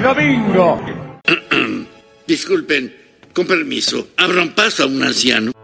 ¡Feliz domingo! Disculpen, con permiso, abran paso a un anciano.